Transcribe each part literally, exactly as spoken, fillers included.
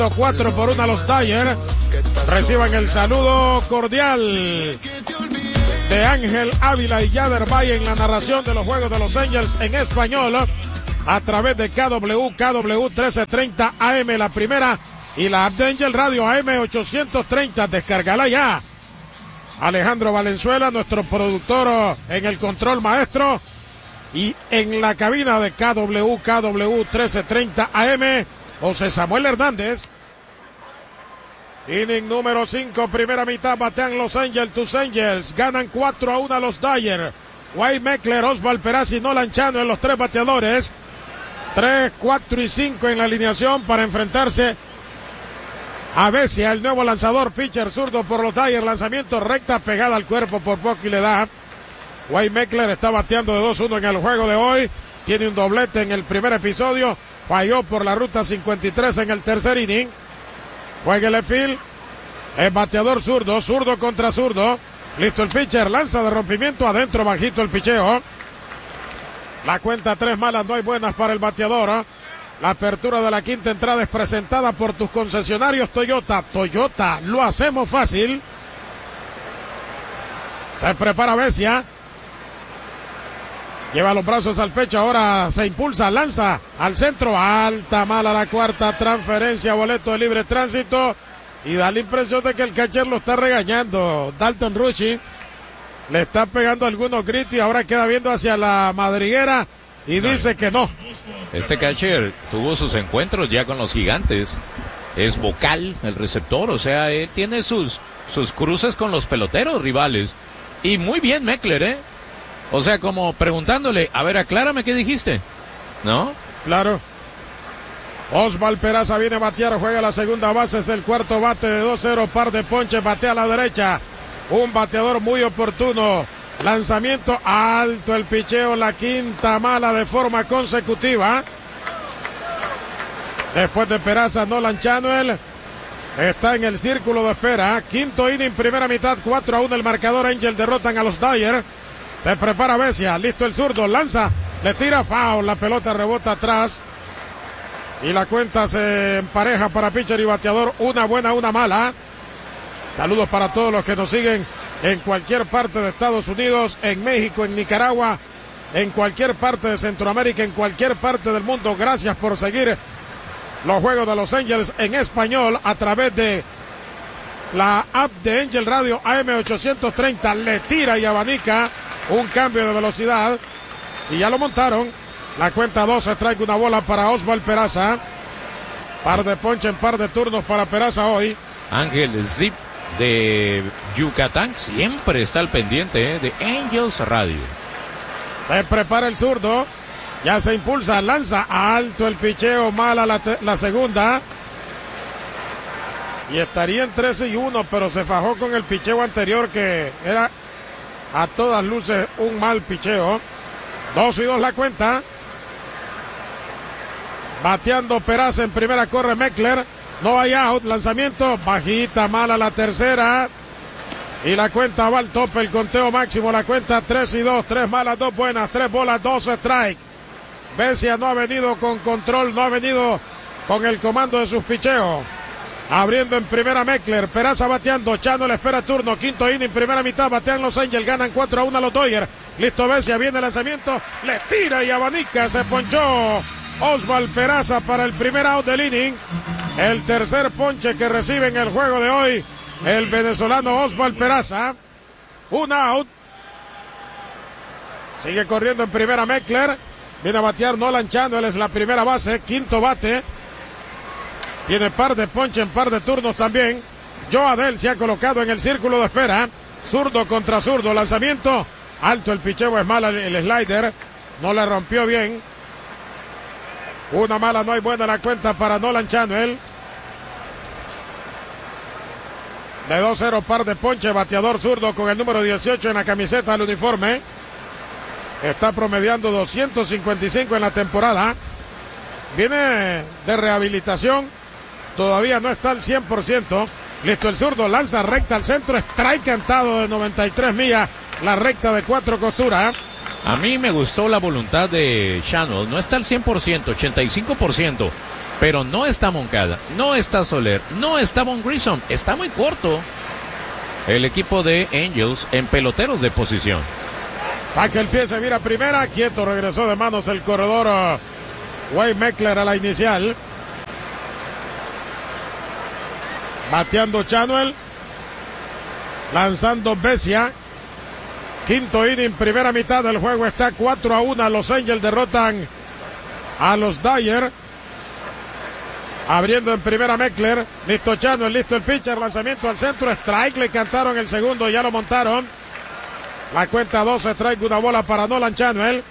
cuatro por uno a los Dodgers. Reciban el saludo cordial de Ángel Ávila y Yader Valle en la narración de los juegos de los Angels en español a través de K W K W trece treinta A M, la primera, y la app de Angel Radio A M ochocientos treinta. Descárgala ya. Alejandro Valenzuela, nuestro productor en el control maestro, y en la cabina de K W K W trece treinta A M, José Samuel Hernández. Inning número cinco, primera mitad, batean los Angels, tus Angels, ganan cuatro a uno a los Dodgers. Wade Meckler, Oswald Peraza y Nolan Chano en los tres bateadores. tres, cuatro y cinco en la alineación para enfrentarse a Vesia, el nuevo lanzador, pitcher zurdo por los Dodgers. Lanzamiento recta pegada al cuerpo, por poco y le da. Wade Meckler está bateando de dos uno en el juego de hoy. Tiene un doblete en el primer episodio. Falló por la ruta cincuenta y tres en el tercer inning. Juega el field. Es bateador zurdo, zurdo contra zurdo. Listo el pitcher, lanza de rompimiento adentro, bajito el picheo. La cuenta tres malas, no hay buenas para el bateador. La apertura de la quinta entrada es presentada por tus concesionarios Toyota. Toyota, lo hacemos fácil. Se prepara Vesia. Lleva los brazos al pecho, ahora se impulsa, lanza al centro, alta, mala la cuarta, transferencia, boleto de libre tránsito, y da la impresión de que el catcher lo está regañando. Dalton Rushing le está pegando algunos gritos y ahora queda viendo hacia la madriguera y dice que no. Este catcher tuvo sus encuentros ya con los Gigantes, es vocal el receptor, o sea, él tiene sus, sus cruces con los peloteros rivales, y muy bien Meckler, eh. O sea, como preguntándole, a ver, aclárame qué dijiste, ¿no? Claro. Oswald Peraza viene a batear, juega la segunda base, es el cuarto bate de dos cero, par de ponches, batea a la derecha. Un bateador muy oportuno. Lanzamiento alto, el picheo, la quinta mala de forma consecutiva. Después de Peraza, Nolan Chanuel está en el círculo de espera. Quinto inning, primera mitad, cuatro a uno el marcador. Angel derrotan a los Dodgers. Se prepara Vesia, listo el zurdo, lanza, le tira foul, la pelota rebota atrás y la cuenta se empareja para pitcher y bateador, una buena, una mala. Saludos para todos los que nos siguen en cualquier parte de Estados Unidos, en México, en Nicaragua, en cualquier parte de Centroamérica, en cualquier parte del mundo. Gracias por seguir los juegos de los Angels en español a través de la app de Angel Radio A M ochocientos treinta. Le tira y abanica. Un cambio de velocidad y ya lo montaron. La cuenta dos, strike, una bola para Oswald Peraza. Par de ponche en par de turnos para Peraza hoy. Ángel Zip de Yucatán siempre está al pendiente, ¿eh? De Angels Radio. Se prepara el zurdo, ya se impulsa, lanza alto el picheo, mala la, te- la segunda. Y estaría en trece y uno, pero se fajó con el picheo anterior que era a todas luces un mal picheo. Dos y dos la cuenta. Bateando Peraza en primera, corre Meckler. No hay out, lanzamiento, bajita, mala la tercera. Y la cuenta va al tope, el conteo máximo, la cuenta tres y dos, tres malas, dos buenas, tres bolas, dos strike. Vesia no ha venido con control, no ha venido con el comando de sus picheos. Abriendo en primera Meckler, Peraza bateando, Chano le espera turno, quinto inning, primera mitad, batean los Angels, ganan cuatro a uno a los Dodgers. Listo Vesia, viene el lanzamiento, le tira y abanica, se ponchó Oswald Peraza para el primer out del inning. El tercer ponche que recibe en el juego de hoy el venezolano Oswald Peraza. Un out. Sigue corriendo en primera Meckler, viene a batear Nolan Chano, él es la primera base, quinto bate. Tiene par de ponche en par de turnos también. Joe Adell se ha colocado en el círculo de espera. Zurdo contra zurdo. Lanzamiento alto. El picheo es mala. El slider no le rompió bien. Una mala, no hay buena la cuenta para Nolan Chanuel. De dos cero, par de ponche. Bateador zurdo con el número dieciocho en la camiseta del uniforme. Está promediando doscientos cincuenta y cinco en la temporada. Viene de rehabilitación. Todavía no está al cien por ciento. Listo el zurdo, lanza recta al centro, strike cantado de noventa y tres millas, la recta de cuatro costuras. A mí me gustó la voluntad de Chano, no está al cien por ciento, ochenta y cinco por ciento, Pero no está Moncada, no está Soler, no está Von Grissom, está muy corto el equipo de Angels en peloteros de posición. Saca el pie, se vira primera, quieto, regresó de manos el corredor uh, Wade Meckler a la inicial. Bateando Chanuel, lanzando Vesia. Quinto inning, primera mitad del juego, está cuatro a uno. Los Angels derrotan a los Dyer. Abriendo en primera Meckler, listo Chanuel, listo el pitcher, lanzamiento al centro, strike, le cantaron el segundo, ya lo montaron. La cuenta dos, strike, una bola para Nolan Chanuel.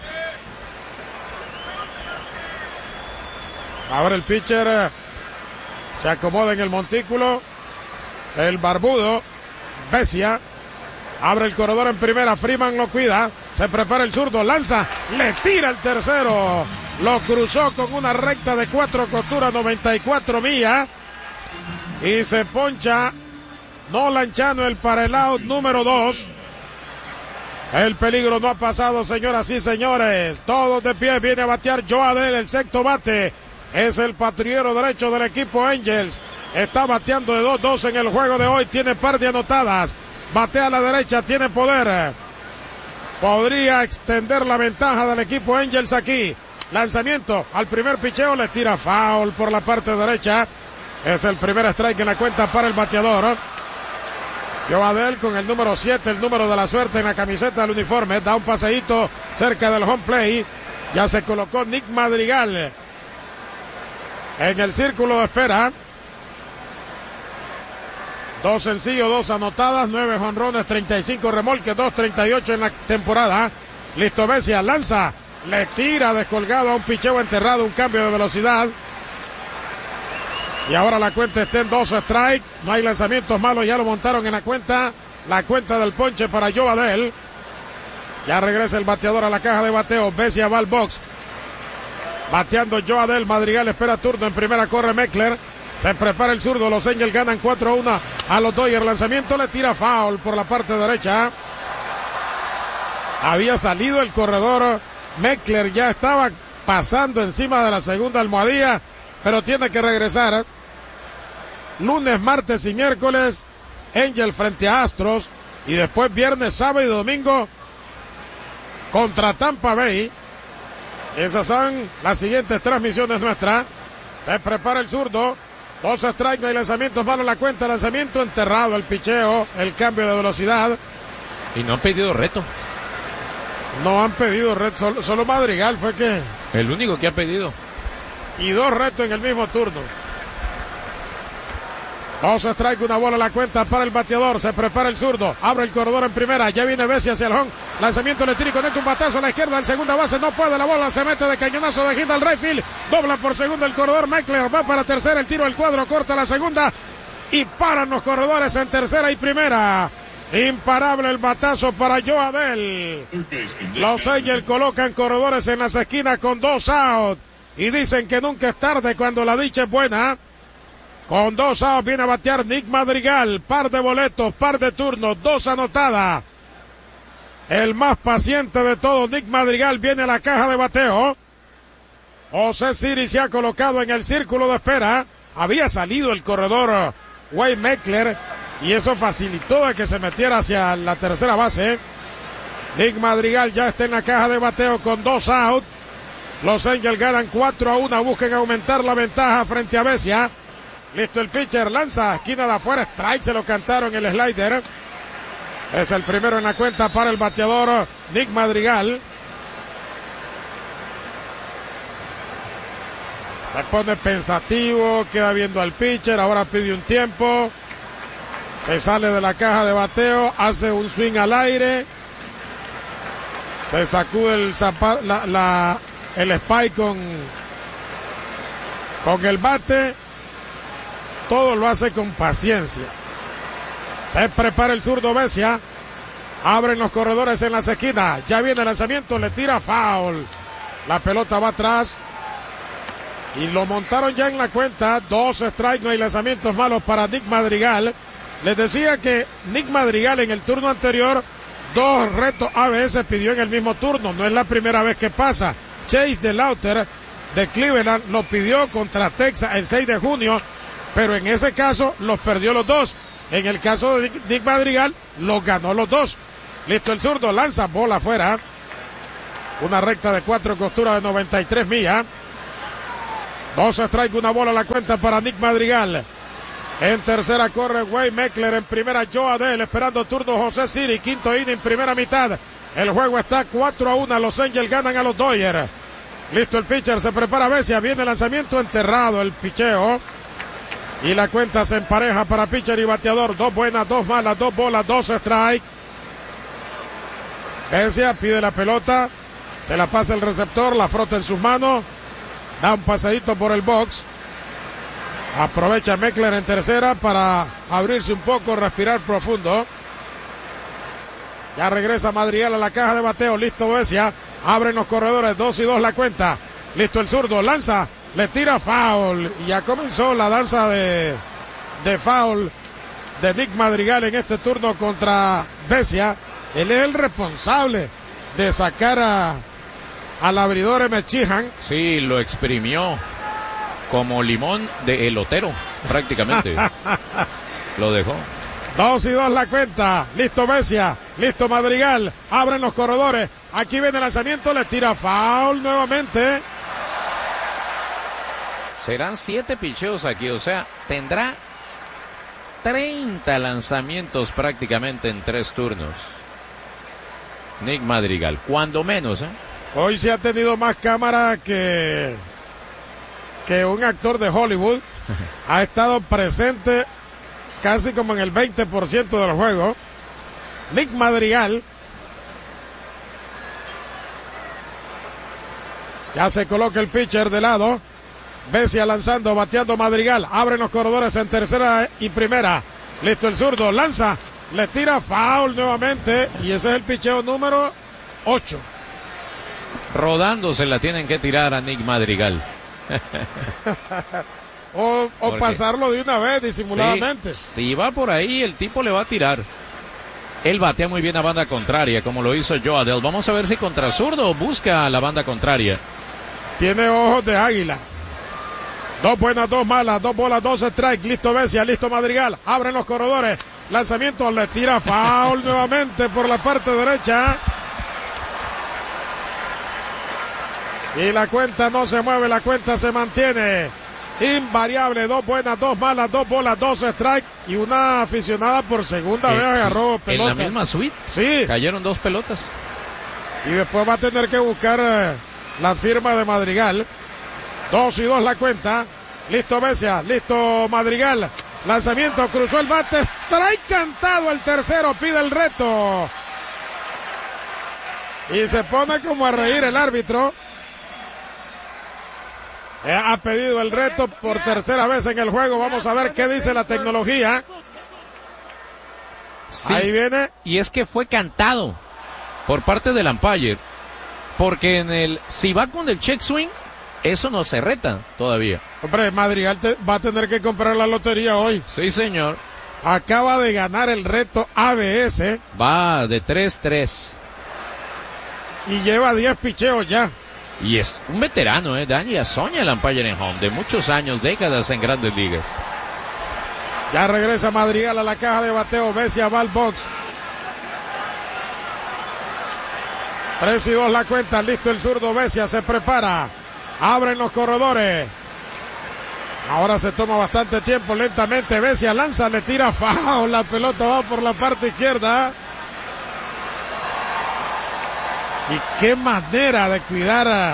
Ahora el pitcher eh, se acomoda en el montículo. El barbudo, Vesia, abre el corredor en primera, Freeman lo cuida, se prepara el zurdo, lanza, le tira el tercero. Lo cruzó con una recta de cuatro costuras, noventa y cuatro millas. Y se poncha Nolan Chanuel para el out número dos. El peligro no ha pasado, señoras y señores. Todos de pie, viene a batear Joe Adell, el sexto bate. Es el patrullero derecho del equipo Angels. Está bateando de dos dos en el juego de hoy. Tiene par de anotadas. Batea a la derecha, tiene poder. Podría extender la ventaja del equipo Angels aquí. Lanzamiento al primer picheo, le tira foul por la parte derecha. Es el primer strike en la cuenta para el bateador. Joe Adell con el número siete, el número de la suerte en la camiseta del uniforme. Da un paseíto cerca del home play. Ya se colocó Nick Madrigal en el círculo de espera. Dos sencillos, dos anotadas, nueve jonrones, treinta y cinco remolques, dos treinta y ocho en la temporada. Listo Vesia, lanza. Le tira descolgado a un picheo enterrado, un cambio de velocidad. Y ahora la cuenta está en dos strike. No hay lanzamientos malos, ya lo montaron en la cuenta. La cuenta del ponche para Joe Adell. Ya regresa el bateador a la caja de bateo. Vesia va al box. Bateando Joe Adell. Madrigal espera turno. En primera corre Meckler. Se prepara el zurdo. Los Angels ganan cuatro a uno a los Dodgers. Lanzamiento, le tira foul por la parte derecha. Había salido el corredor. Meckler ya estaba pasando encima de la segunda almohadilla, pero tiene que regresar. Lunes, martes y miércoles, Angel frente a Astros, y después viernes, sábado y domingo contra Tampa Bay. Esas son las siguientes transmisiones nuestras. Se prepara el zurdo, dos strikes, no hay lanzamientos malos, la cuenta, lanzamiento enterrado, el picheo, el cambio de velocidad. Y no han pedido reto. No han pedido reto, solo, solo Madrigal fue que... El único que ha pedido. Y dos retos en el mismo turno. Dos strike, una bola a la cuenta para el bateador. Se prepara el zurdo, abre el corredor en primera. Ya viene Vesia hacia el home. Lanzamiento le tira y conecta un batazo a la izquierda. En segunda base no puede, la bola se mete de cañonazo de hit al right field. Dobla por segundo el corredor. Meckler va para tercera. El tiro al cuadro, corta la segunda. Y paran los corredores en tercera y primera. Imparable el batazo para Joe Adell. Los Angels colocan corredores en las esquinas con dos out. Y dicen que nunca es tarde cuando la dicha es buena. Con dos outs viene a batear Nick Madrigal. Par de boletos, par de turnos, dos anotadas. El más paciente de todos, Nick Madrigal, viene a la caja de bateo. José Siri se ha colocado en el círculo de espera. Había salido el corredor Wade Meckler y eso facilitó de que se metiera hacia la tercera base. Nick Madrigal ya está en la caja de bateo con dos outs. Los Angels ganan cuatro a uno, buscan aumentar la ventaja frente a Vesia. Listo el pitcher, lanza, esquina de afuera, strike, se lo cantaron el slider. Es el primero en la cuenta para el bateador Nick Madrigal. Se pone pensativo, queda viendo al pitcher, ahora pide un tiempo. Se sale de la caja de bateo, hace un swing al aire. Se sacude el zapato, la, la, el spike con, con el bate. Todo lo hace con paciencia. Se prepara el zurdo Vesia. Abren los corredores en las esquinas. Ya viene el lanzamiento, le tira foul. La pelota va atrás. Y lo montaron ya en la cuenta. Dos strikes, no hay lanzamientos malos para Nick Madrigal. Les decía que Nick Madrigal en el turno anterior, dos retos a veces pidió en el mismo turno. No es la primera vez que pasa. Chase DeLauter de Cleveland los pidió contra Texas el seis de junio, pero en ese caso los perdió los dos. En el caso de Nick, Nick Madrigal, los ganó los dos. Listo el zurdo, lanza, bola afuera. Una recta de cuatro costuras de noventa y tres millas. Dos strike, una bola a la cuenta para Nick Madrigal. En tercera corre Wade Meckler, en primera Joe Adell, esperando turno José Siri, quinto inning, primera mitad. El juego está cuatro a uno, los Angels ganan a los Dodgers. Listo el pitcher, se prepara Vesia, viene el lanzamiento enterrado, el picheo. Y la cuenta se empareja para pitcher y bateador, dos buenas, dos malas, dos bolas, dos strike. Vesia pide la pelota, se la pasa el receptor, la frota en sus manos, da un pasadito por el box. Aprovecha Meckler en tercera para abrirse un poco, respirar profundo. Ya regresa Madrigal a la caja de bateo, listo Vesia, abren los corredores, dos y dos la cuenta. Listo el zurdo, lanza, le tira foul y ya comenzó la danza de, de foul de Nick Madrigal en este turno contra Vesia. Él es el responsable de sacar a, al abridor M. Sheehan. Sí, lo exprimió como limón de elotero, prácticamente. Lo dejó. Dos y dos la cuenta. Listo Vesia, listo Madrigal. Abren los corredores. Aquí viene el lanzamiento, le tira foul nuevamente. Serán siete picheos aquí, o sea, tendrá treinta lanzamientos prácticamente en tres turnos. Nick Madrigal, cuando menos, ¿eh? Hoy se ha tenido más cámara que, que un actor de Hollywood. Ha estado presente casi como en el veinte por ciento del juego. Nick Madrigal. Ya se coloca el pitcher de lado. Vesia lanzando, bateando Madrigal. Abren los corredores en tercera y primera. Listo el zurdo, lanza, le tira foul nuevamente. Y ese es el picheo número ocho. Rodando se la tienen que tirar a Nick Madrigal. o, o pasarlo de una vez disimuladamente. Sí, si va por ahí, el tipo le va a tirar. Él batea muy bien a banda contraria, como lo hizo Joe Adell. Vamos a ver si contra zurdo busca a la banda contraria. Tiene ojos de águila. Dos buenas, dos malas, dos bolas, dos strikes. Listo Vesia, listo Madrigal. Abren los corredores. Lanzamiento, le tira foul nuevamente por la parte derecha. Y la cuenta no se mueve, la cuenta se mantiene invariable. Dos buenas, dos malas, dos bolas, dos strikes. Y una aficionada por segunda eh, vez agarró sí, pelota. En la misma suite. Sí. Cayeron dos pelotas. Y después va a tener que buscar eh, la firma de Madrigal. Dos y dos la cuenta. Listo Vesia, listo Madrigal. Lanzamiento, cruzó el bate. Strike cantado el tercero, pide el reto. Y se pone como a reír el árbitro. Ha pedido el reto por tercera vez en el juego. Vamos a ver qué dice la tecnología. Sí, ahí viene. Y es que fue cantado por parte del umpire. Porque en el, si va con el check swing, eso no se reta todavía. Hombre, Madrigal te, va a tener que comprar la lotería hoy. Sí, señor. Acaba de ganar el reto A B S. Va de tres tres. Y lleva diez picheos ya. Y es un veterano, ¿eh? Dani Azoña, el umpire en home, de muchos años, décadas en grandes ligas. Ya regresa Madrigal a la caja de bateo. Vesia va al box. Tres y dos la cuenta. Listo el zurdo Vesia. Se prepara. Abren los corredores. Ahora se toma bastante tiempo. Lentamente Vesia lanza. Le tira foul. La pelota va por la parte izquierda. Y qué manera de cuidar a...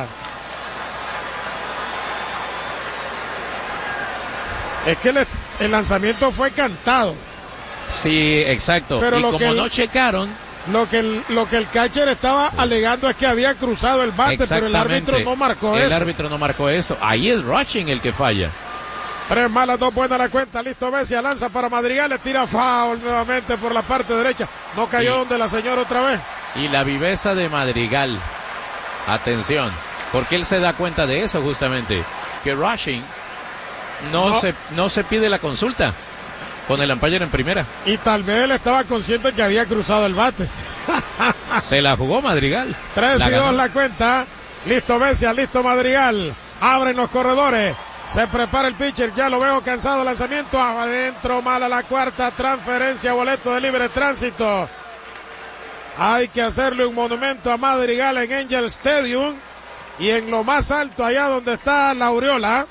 Es que le, el lanzamiento fue cantado. Sí, exacto. Pero y lo como que el, no checaron... Lo que, el, lo que el catcher estaba alegando es que había cruzado el bate, pero el árbitro no marcó el eso. El árbitro no marcó eso. Ahí es Rushing el que falla. Tres malas, dos buenas la cuenta. Listo Vesia, lanza para Madrigal, le tira foul nuevamente por la parte derecha. No cayó y, donde la señora otra vez. Y la viveza de Madrigal. Atención, porque él se da cuenta de eso justamente. Que Rushing no, no. Se, no se pide la consulta con el umpire en primera. Y tal vez él estaba consciente que había cruzado el bate. Se la jugó Madrigal. Tres y dos la cuenta. Listo Vesia, listo Madrigal. Abren los corredores. Se prepara el pitcher. Ya lo veo cansado. Lanzamiento adentro. Mala la cuarta. Transferencia. Boleto de libre tránsito. Hay que hacerle un monumento a Madrigal en Angel Stadium. Y en lo más alto, allá donde está la aureola.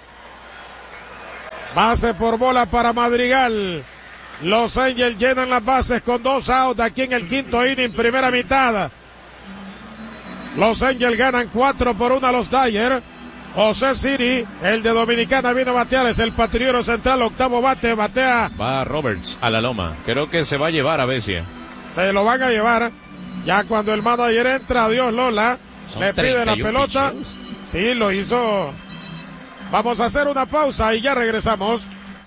Base por bola para Madrigal. Los Angels llenan las bases con dos outs aquí en el quinto inning, primera mitad. Los Angels ganan cuatro por uno a los Dodgers. José Siri, el de Dominicana, vino a batear, es el patrullero central, octavo bate, batea. Va Roberts a la loma. Creo que se va a llevar a Vesia. Se lo van a llevar. Ya cuando el manager entra, adiós Lola. Son le pide la pelota. picheos. Sí, lo hizo. Vamos a hacer una pausa y ya regresamos.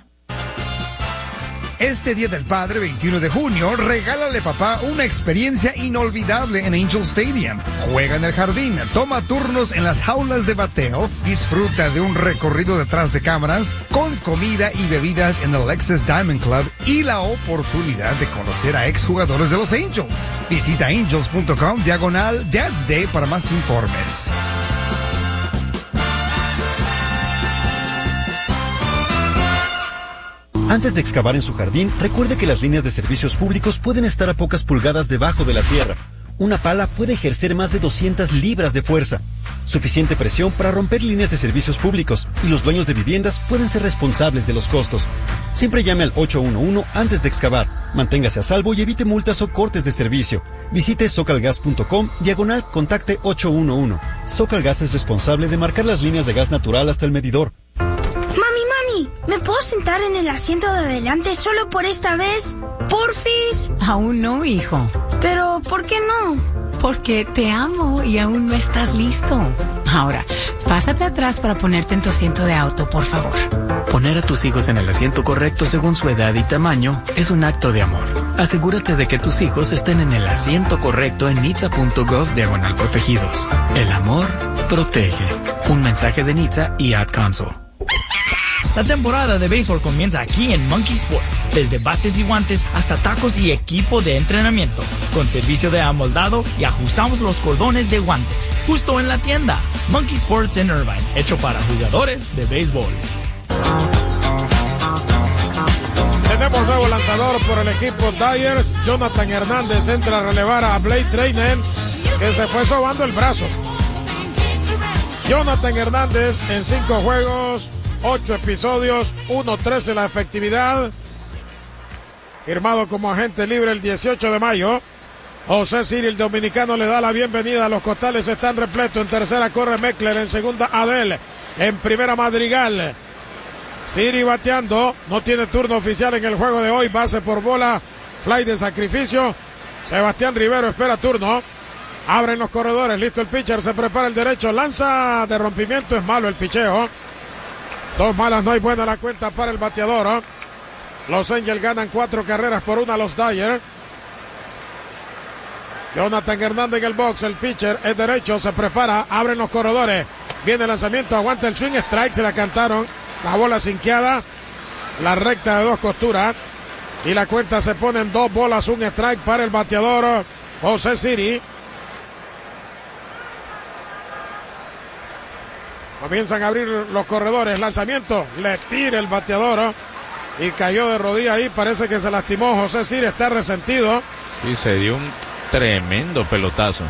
Este Día del Padre, veintiuno de junio, regálale papá una experiencia inolvidable en Angel Stadium. Juega en el jardín, toma turnos en las jaulas de bateo, disfruta de un recorrido detrás de cámaras, con comida y bebidas en el Lexus Diamond Club y la oportunidad de conocer a exjugadores de los Angels. Visita angels punto com diagonal Dad's Day para más informes. Antes de excavar en su jardín, recuerde que las líneas de servicios públicos pueden estar a pocas pulgadas debajo de la tierra. Una pala puede ejercer más de doscientas libras de fuerza, suficiente presión para romper líneas de servicios públicos, y los dueños de viviendas pueden ser responsables de los costos. Siempre llame al ocho uno uno antes de excavar. Manténgase a salvo y evite multas o cortes de servicio. Visite socalgas punto com diagonal contacte ocho uno uno. Socalgas es responsable de marcar las líneas de gas natural hasta el medidor. ¿Me puedo sentar en el asiento de adelante solo por esta vez? ¿Porfis? Aún no, hijo. Pero, ¿por qué no? Porque te amo y aún no estás listo. Ahora, pásate atrás para ponerte en tu asiento de auto, por favor. Poner a tus hijos en el asiento correcto según su edad y tamaño es un acto de amor. Asegúrate de que tus hijos estén en el asiento correcto en nitsa punto gov diagonal protegidos. El amor protege. Un mensaje de Nitsa y Ad Council. La temporada de béisbol comienza aquí en Monkey Sports, desde bates y guantes hasta tacos y equipo de entrenamiento, con servicio de amoldado y ajustamos los cordones de guantes, justo en la tienda. Monkey Sports en Irvine, hecho para jugadores de béisbol. Tenemos nuevo lanzador por el equipo Dodgers. Jonathan Hernández entra a relevar a Blake Treinen, que se fue sobando el brazo. Jonathan Hernández en cinco juegos, ocho episodios, uno trece la efectividad. Firmado como agente libre el dieciocho de mayo. José Siri, el dominicano, le da la bienvenida. Los costales están repletos. En tercera corre Meckler, en segunda Adel, en primera Madrigal. Siri bateando, no tiene turno oficial en el juego de hoy. Base por bola, fly de sacrificio. Sebastián Rivero espera turno. Abren los corredores, listo el pitcher, se prepara el derecho, lanza de rompimiento, es malo el picheo. Dos malas, no hay buena la cuenta para el bateador. ¿eh? Los Angels ganan cuatro carreras por una a los Dodgers. Jonathan Hernández en el box, el pitcher es derecho, se prepara, abren los corredores. Viene el lanzamiento, aguanta el swing, strike, se la cantaron. La bola sinqueada, la recta de dos costuras. Y la cuenta se pone en dos bolas, un strike para el bateador José Siri. Comienzan a abrir los corredores, lanzamiento, le tira el bateador ¿eh? y cayó de rodilla ahí, parece que se lastimó. José Siri está resentido. Sí, se dio un tremendo pelotazo.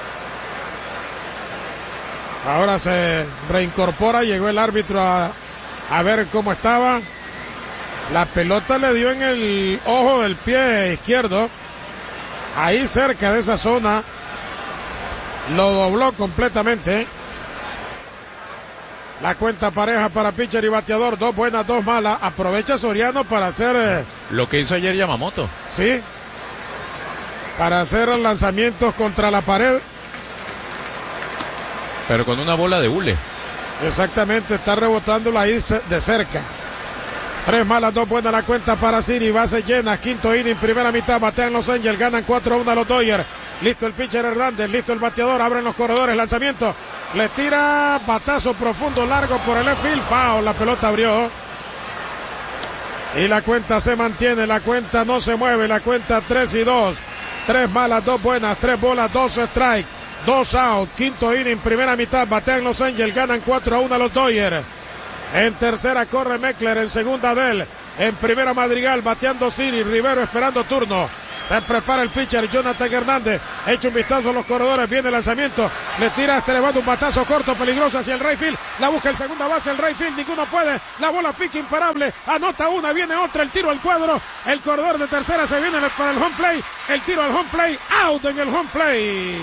Ahora se reincorpora, llegó el árbitro a, a ver cómo estaba. La pelota le dio en el ojo del pie izquierdo, ahí cerca de esa zona, lo dobló completamente. La cuenta pareja para pitcher y bateador, dos buenas, dos malas. Aprovecha Soriano para hacer... Eh, Lo que hizo ayer Yamamoto. Sí. Para hacer lanzamientos contra la pared. Pero con una bola de hule. Exactamente, está rebotándola ahí de cerca. Tres malas, dos buenas la cuenta para Siri. Base llena, quinto inning, primera mitad. Batean los Angels, ganan cuatro a uno a los Dodgers. Listo el pitcher Hernández, listo el bateador, abren los corredores, lanzamiento. Le tira batazo profundo, largo por el left field, foul, la pelota abrió. Y la cuenta se mantiene, la cuenta no se mueve, la cuenta tres y dos. Tres malas, dos buenas, tres bolas, dos strike. Dos out, quinto inning, primera mitad, batean los Angels, ganan cuatro a uno a los Dodgers. En tercera corre Meckler, en segunda Dell, en primera Madrigal, bateando Siri, Rivero esperando turno. Se prepara el pitcher Jonathan Hernández, echa un vistazo a los corredores, viene el lanzamiento, le tira este elevando un batazo corto, peligroso hacia el right field, la busca el segunda base, el right field, ninguno puede, la bola pica imparable, anota una, viene otra, el tiro al cuadro, el corredor de tercera se viene para el home play, el tiro al home play, out en el home play.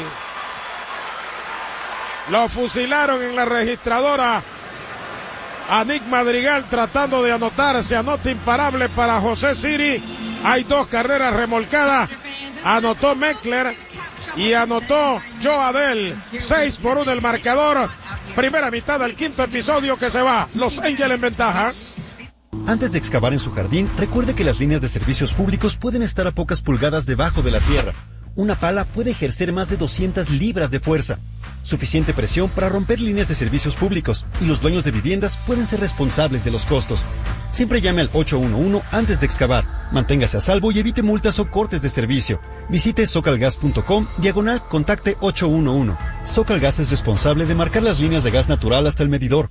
Lo fusilaron en la registradora a Nick Madrigal tratando de anotar, se anota imparable para José Siri. Hay dos carreras remolcadas, anotó Meckler y anotó Joe Adell, seis por uno el marcador, primera mitad del quinto episodio que se va, los Angels en ventaja. Antes de excavar en su jardín, recuerde que las líneas de servicios públicos pueden estar a pocas pulgadas debajo de la tierra. Una pala puede ejercer más de doscientas libras de fuerza, suficiente presión para romper líneas de servicios públicos, y los dueños de viviendas pueden ser responsables de los costos. Siempre llame al ocho uno uno antes de excavar. Manténgase a salvo y evite multas o cortes de servicio. Visite socalgas punto com, diagonal, contacte ocho uno uno. Socalgas es responsable de marcar las líneas de gas natural hasta el medidor.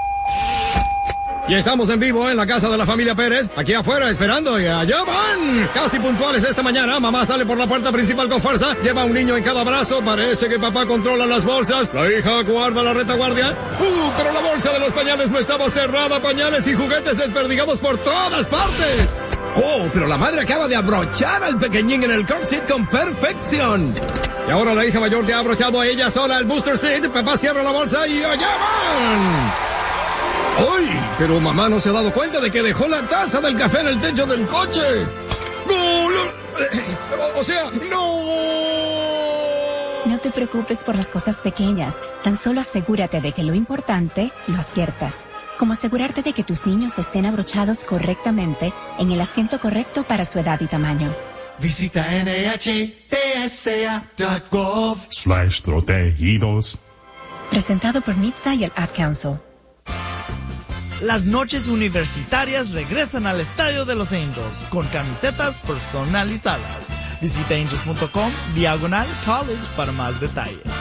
Y estamos en vivo en la casa de la familia Pérez, aquí afuera esperando, y allá van. Casi puntuales esta mañana, mamá sale por la puerta principal con fuerza, lleva un niño en cada brazo, parece que papá controla las bolsas, la hija guarda la retaguardia. Uh, pero la bolsa de los pañales no estaba cerrada, pañales y juguetes desperdigados por todas partes. Oh, pero la madre acaba de abrochar al pequeñín en el car seat con perfección. Y ahora la hija mayor se ha abrochado a ella sola el booster seat, papá cierra la bolsa y allá van. ¡Ay! Pero mamá no se ha dado cuenta de que dejó la taza del café en el techo del coche. ¡No! no o, o sea, ¡no! No te preocupes por las cosas pequeñas. Tan solo asegúrate de que lo importante lo aciertas. Como asegurarte de que tus niños estén abrochados correctamente en el asiento correcto para su edad y tamaño. Visita N H T S A punto gov slash protegidos. Presentado por N H T S A y el Ad Council. Las noches universitarias regresan al estadio de los Angels con camisetas personalizadas. Visita angels punto com diagonal college para más detalles.